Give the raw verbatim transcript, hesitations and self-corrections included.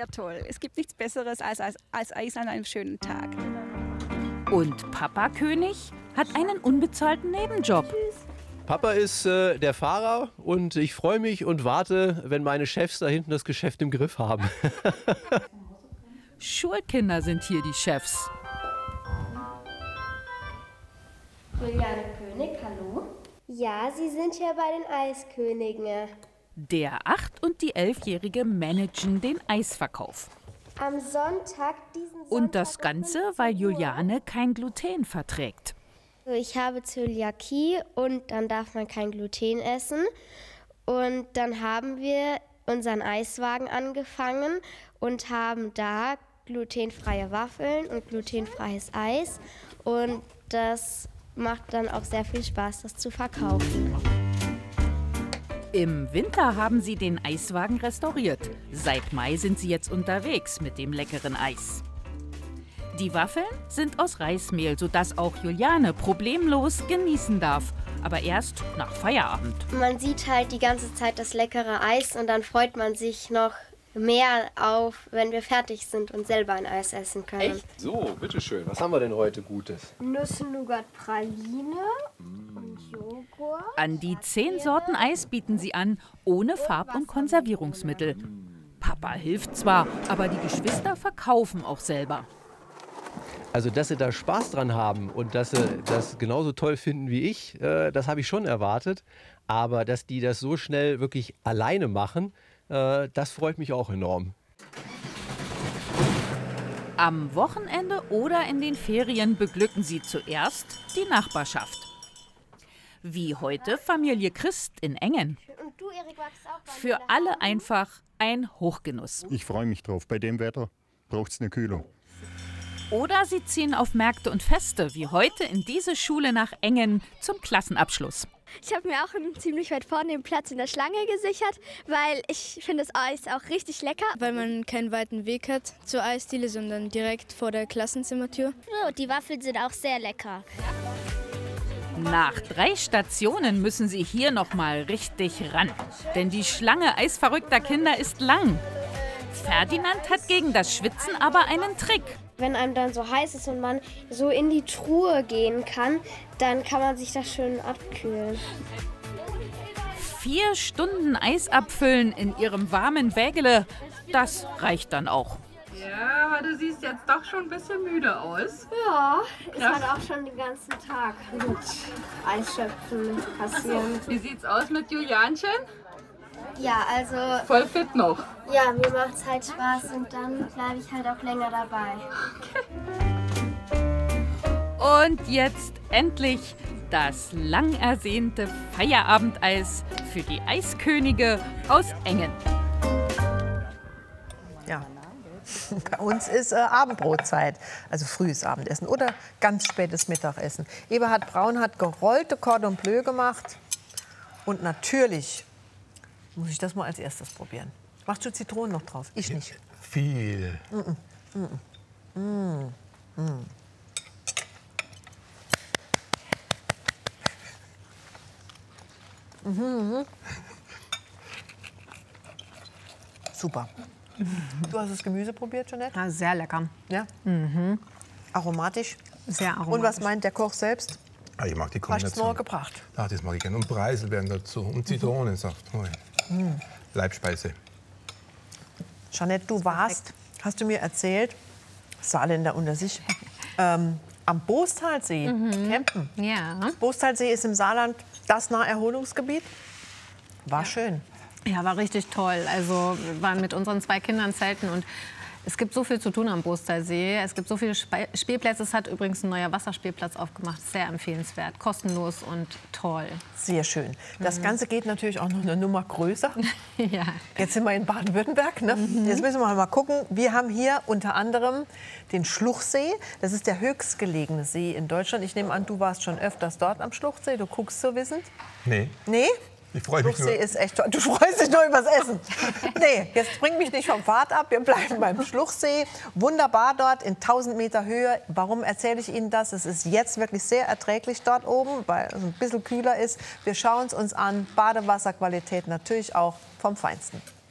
sehr toll. Es gibt nichts Besseres als, als, als Eis an einem schönen Tag. Und Papa König hat einen unbezahlten Nebenjob. Papa ist äh, der Fahrer und ich freue mich und warte, wenn meine Chefs da hinten das Geschäft im Griff haben. Schulkinder sind hier die Chefs. Juliane König, hallo? Ja, Sie sind ja bei den Eiskönigen. Der acht- und die elfjährige managen den Eisverkauf. Am Sonntag, diesen Sonntag. Und das Ganze, weil Juliane kein Gluten verträgt. Ich habe Zöliakie und dann darf man kein Gluten essen. Und dann haben wir unseren Eiswagen angefangen und haben da glutenfreie Waffeln und glutenfreies Eis. Und das macht dann auch sehr viel Spaß, das zu verkaufen. Im Winter haben sie den Eiswagen restauriert. Seit Mai sind sie jetzt unterwegs mit dem leckeren Eis. Die Waffeln sind aus Reismehl, sodass auch Juliane problemlos genießen darf. Aber erst nach Feierabend. Man sieht halt die ganze Zeit das leckere Eis und dann freut man sich noch mehr auf, wenn wir fertig sind und selber ein Eis essen können. Echt? So, bitteschön. Was haben wir denn heute Gutes? Nüsse-Nougat-Praline und Joghurt. An die zehn Sorten Eis bieten sie an, ohne Farb- und Konservierungsmittel. Papa hilft zwar, aber die Geschwister verkaufen auch selber. Also, dass sie da Spaß dran haben und dass sie das genauso toll finden wie ich, äh, das habe ich schon erwartet. Aber dass die das so schnell wirklich alleine machen, äh, das freut mich auch enorm. Am Wochenende oder in den Ferien beglücken sie zuerst die Nachbarschaft. Wie heute Familie Christ in Engen. Und du, Erik, magst auch mal Für alle einfach ein Hochgenuss. Ich freue mich drauf. Bei dem Wetter braucht es eine Kühlung. Oder sie ziehen auf Märkte und Feste, wie heute in diese Schule nach Engen zum Klassenabschluss. Ich habe mir auch einen ziemlich weit vorne den Platz in der Schlange gesichert, weil ich finde das Eis auch richtig lecker. Weil man keinen weiten Weg hat zur Eisdiele, sondern direkt vor der Klassenzimmertür. Und die Waffeln sind auch sehr lecker. Nach drei Stationen müssen sie hier noch mal richtig ran. Denn die Schlange eisverrückter Kinder ist lang. Ferdinand hat gegen das Schwitzen aber einen Trick. Wenn einem dann so heiß ist und man so in die Truhe gehen kann, dann kann man sich das schön abkühlen. Vier Stunden Eis abfüllen in ihrem warmen Wägele, das reicht dann auch. Ja, aber du siehst jetzt doch schon ein bisschen müde aus. Ja, ich Krass. hatte auch schon den ganzen Tag mit Eisschöpfen kassieren. Wie sieht's aus mit Julianchen? Ja, also, Voll fit noch. ja, mir macht's halt Spaß und dann bleibe ich halt auch länger dabei. Und jetzt endlich das lang ersehnte Feierabendeis für die Eiskönige aus Engen. Ja. Bei uns ist äh, Abendbrotzeit, also frühes Abendessen oder ganz spätes Mittagessen. Eberhard Braun hat gerollte Cordon Bleu gemacht und natürlich muss ich das mal als erstes probieren. Machst du Zitronen noch drauf? Ich nicht. Viel. Mm -mm. Mm -mm. Mm. Mhm. Super. Du hast das Gemüse probiert, Jeanette? Ja, sehr lecker. Ja? Mhm. Aromatisch. Sehr aromatisch. Und was meint der Koch selbst? Ah, ich mag die Hast du Kombination. noch gebracht? Ah, das mag ich gerne. Und Preiselbeeren dazu. Und Zitronensaft. Oh, ja. Mhm. Leibspeise. Jeanette, du warst, hast du mir erzählt, Saarländer unter sich, ähm, am Boostalsee Mhm. campen. Ja. Boostalsee ist im Saarland das Naherholungsgebiet. War schön. Ja, war richtig toll. Also wir waren mit unseren zwei Kindern zelten und es gibt so viel zu tun am Boostalsee. Es gibt so viele Spe Spielplätze. Es hat übrigens ein neuer Wasserspielplatz aufgemacht. Sehr empfehlenswert, kostenlos und toll. Sehr schön. Das Mhm. Ganze geht natürlich auch noch eine Nummer größer. Ja. Jetzt sind wir in Baden-Württemberg. Ne? Mhm. Jetzt müssen wir mal gucken. Wir haben hier unter anderem den Schluchsee. Das ist der höchstgelegene See in Deutschland. Ich nehme an, du warst schon öfters dort am Schluchsee. Du guckst so wissend. Nee. Nee? Ich freue mich nur. Schluchsee ist echt toll. Du freust dich nur übers Essen. Nee, jetzt bring mich nicht vom Pfad ab. Wir bleiben beim Schluchsee. Wunderbar dort in tausend Meter Höhe. Warum erzähle ich Ihnen das? Es ist jetzt wirklich sehr erträglich dort oben, weil es ein bisschen kühler ist. Wir schauen es uns an. Badewasserqualität natürlich auch vom Feinsten.